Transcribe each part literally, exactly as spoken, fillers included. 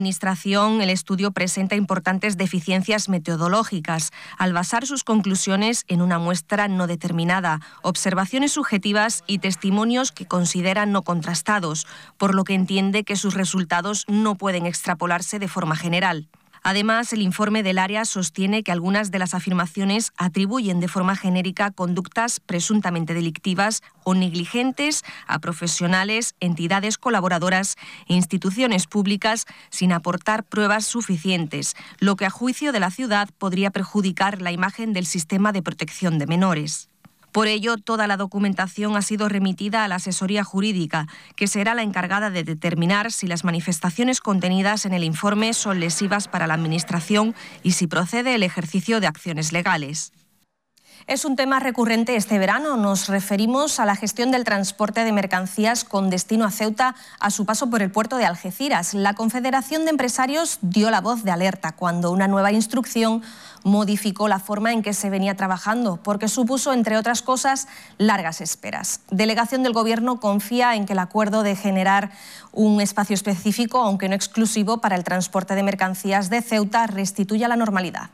Administración, el estudio presenta importantes deficiencias metodológicas al basar sus conclusiones en una muestra no determinada, observaciones subjetivas y testimonios que considera no contrastados, por lo que entiende que sus resultados no pueden extrapolarse de forma general. Además, el informe del área sostiene que algunas de las afirmaciones atribuyen de forma genérica conductas presuntamente delictivas o negligentes a profesionales, entidades colaboradoras e instituciones públicas sin aportar pruebas suficientes, lo que a juicio de la ciudad podría perjudicar la imagen del sistema de protección de menores. Por ello, toda la documentación ha sido remitida a la asesoría jurídica, que será la encargada de determinar si las manifestaciones contenidas en el informe son lesivas para la Administración y si procede el ejercicio de acciones legales. Es un tema recurrente este verano. Nos referimos a la gestión del transporte de mercancías con destino a Ceuta a su paso por el puerto de Algeciras. La Confederación de Empresarios dio la voz de alerta cuando una nueva instrucción modificó la forma en que se venía trabajando, porque supuso, entre otras cosas, largas esperas. Delegación del Gobierno confía en que el acuerdo de generar un espacio específico, aunque no exclusivo, para el transporte de mercancías de Ceuta restituya la normalidad.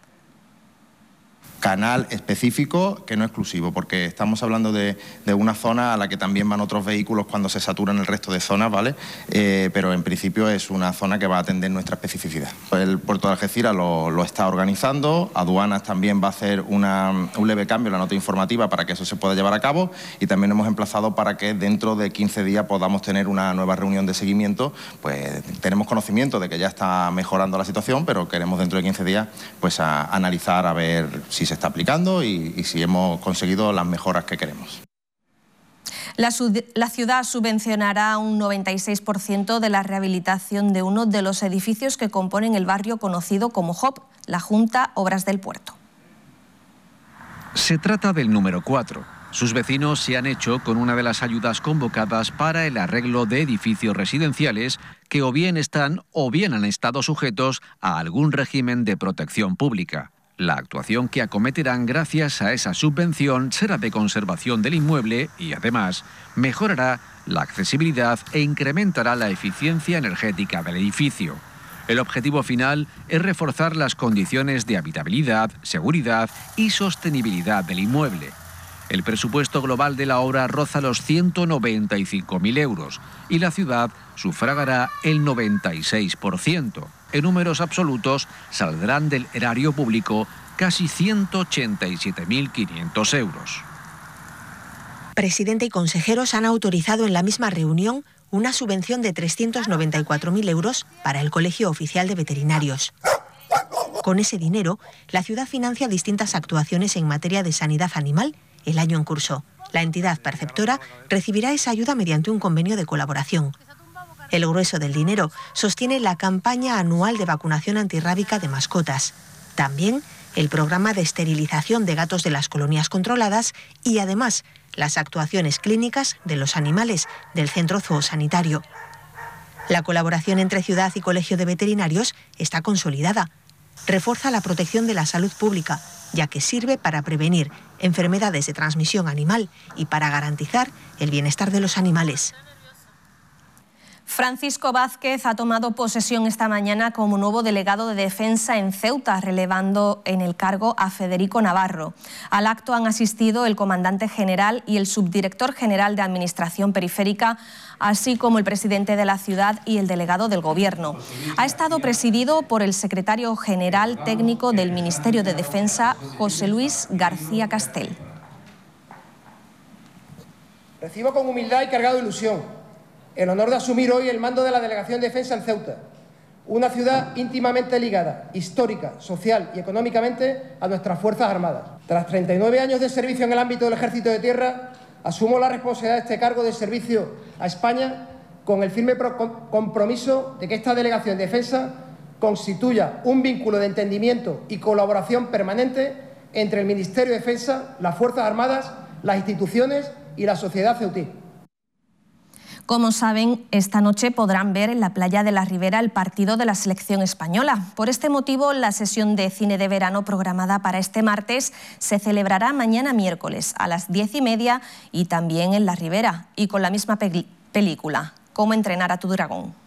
Canal específico que no exclusivo, porque estamos hablando de, de una zona a la que también van otros vehículos cuando se saturan el resto de zonas, ¿vale? Eh, pero en principio es una zona que va a atender nuestra especificidad. El puerto de Algeciras lo, lo está organizando, Aduanas también va a hacer una, un leve cambio en la nota informativa para que eso se pueda llevar a cabo, y también hemos emplazado para que dentro de quince días podamos tener una nueva reunión de seguimiento. Pues tenemos conocimiento de que ya está mejorando la situación, pero queremos dentro de quince días pues a, a analizar a ver si se está aplicando y, y si hemos conseguido las mejoras que queremos. La, la ciudad subvencionará un noventa y seis por ciento de la rehabilitación de uno de los edificios que componen el barrio conocido como H O P, la Junta Obras del Puerto. Se trata del número cuatro. Sus vecinos se han hecho con una de las ayudas convocadas para el arreglo de edificios residenciales que o bien están o bien han estado sujetos a algún régimen de protección pública. La actuación que acometerán gracias a esa subvención será de conservación del inmueble y, además, mejorará la accesibilidad e incrementará la eficiencia energética del edificio. El objetivo final es reforzar las condiciones de habitabilidad, seguridad y sostenibilidad del inmueble. El presupuesto global de la obra roza los ciento noventa y cinco mil euros y la ciudad sufragará el noventa y seis por ciento. En números absolutos saldrán del erario público casi ciento ochenta y siete mil quinientos euros. Presidente y consejeros han autorizado en la misma reunión una subvención de trescientos noventa y cuatro mil euros para el Colegio Oficial de Veterinarios. Con ese dinero, la ciudad financia distintas actuaciones en materia de sanidad animal el año en curso. La entidad perceptora recibirá esa ayuda mediante un convenio de colaboración. El grueso del dinero sostiene la campaña anual de vacunación antirrábica de mascotas. También el programa de esterilización de gatos de las colonias controladas y, además, las actuaciones clínicas de los animales del centro zoosanitario. La colaboración entre ciudad y Colegio de Veterinarios está consolidada. Refuerza la protección de la salud pública, ya que sirve para prevenir enfermedades de transmisión animal y para garantizar el bienestar de los animales. Francisco Vázquez ha tomado posesión esta mañana como nuevo delegado de Defensa en Ceuta, relevando en el cargo a Federico Navarro. Al acto han asistido el comandante general y el subdirector general de Administración Periférica, así como el presidente de la ciudad y el delegado del Gobierno. Ha estado presidido por el secretario general técnico del Ministerio de Defensa, José Luis García Castel. Recibo con humildad y cargado de ilusión el honor de asumir hoy el mando de la Delegación de Defensa en Ceuta, una ciudad íntimamente ligada, histórica, social y económicamente a nuestras Fuerzas Armadas. Tras treinta y nueve años de servicio en el ámbito del Ejército de Tierra, asumo la responsabilidad de este cargo de servicio a España con el firme compromiso de que esta Delegación de Defensa constituya un vínculo de entendimiento y colaboración permanente entre el Ministerio de Defensa, las Fuerzas Armadas, las instituciones y la sociedad ceutí. Como saben, esta noche podrán ver en la playa de la Ribera el partido de la selección española. Por este motivo, la sesión de cine de verano programada para este martes se celebrará mañana miércoles a las diez y media y también en la Ribera y con la misma película, Cómo entrenar a tu dragón.